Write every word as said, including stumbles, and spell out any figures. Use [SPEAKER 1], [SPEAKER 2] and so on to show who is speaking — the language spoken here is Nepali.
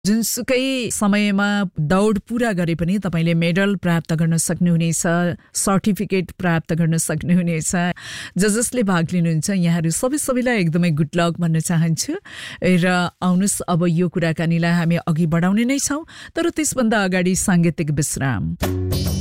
[SPEAKER 1] जुनसुकै समयमा दौड पूरा गरे पनि तपाईले मेडल प्राप्त गर्न सक्नुहुनेछ, सर्टिफिकेट प्राप्त गर्न सक्नुहुनेछ। ज जसले भाग लिनुहुन्छ यहाँहरू सबै सबैलाई एकदमै गुड लक भन्न चाहन्छु र आउनुस् अब यो कुराकानीलाई हामी अघि बढाउने नै छौं, तर त्यसभन्दा अगाडि सांगीतिक विश्राम।